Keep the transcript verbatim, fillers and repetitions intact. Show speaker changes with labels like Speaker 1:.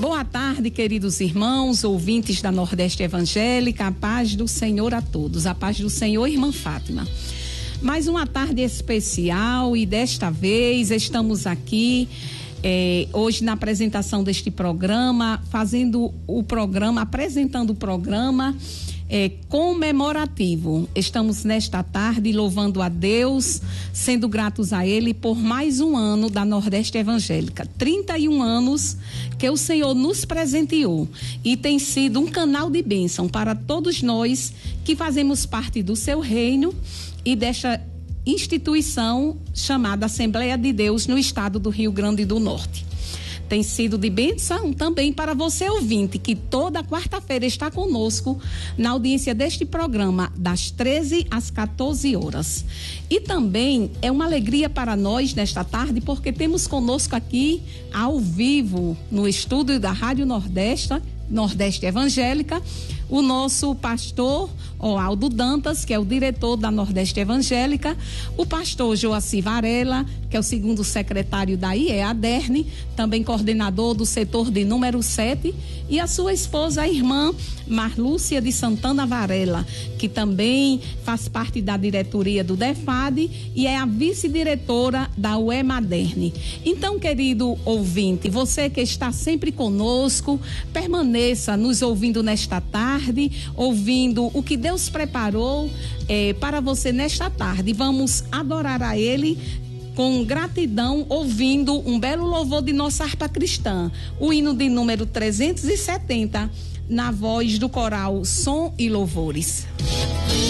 Speaker 1: Boa tarde, queridos irmãos, ouvintes da Nordeste Evangélica, a paz do Senhor a todos, a paz do Senhor, irmã Fátima. Mais uma tarde especial e desta vez estamos aqui é, hoje na apresentação deste programa, fazendo o programa, apresentando o programa É, comemorativo. Estamos nesta tarde louvando a Deus, sendo gratos a Ele por mais um ano da Nordeste Evangélica. trinta e um anos que o Senhor nos presenteou e tem sido um canal de bênção para todos nós que fazemos parte do seu reino e desta instituição chamada Assembleia de Deus no estado do Rio Grande do Norte. Tem sido de bênção também para você, ouvinte, que toda quarta-feira está conosco na audiência deste programa, das treze às quatorze horas. E também é uma alegria para nós nesta tarde, porque temos conosco aqui, ao vivo, no estúdio da Rádio Nordeste, Nordeste Evangélica, o nosso pastor Oaldo Dantas, que é o diretor da Nordeste Evangélica, o pastor Joaci Varela, que é o segundo secretário da I E A D E R N, também coordenador do setor de número sete, e a sua esposa, a irmã Marlúcia de Santana Varela, que também faz parte da diretoria do DEFAD e é a vice-diretora da U E M A D E R N. Então, querido ouvinte, você que está sempre conosco, permaneça nos ouvindo nesta tarde, ouvindo o que Deus preparou eh, para você nesta tarde. Vamos adorar a Ele com gratidão, ouvindo um belo louvor de nossa harpa cristã, o hino de número trezentos e setenta, na voz do coral Som e Louvores.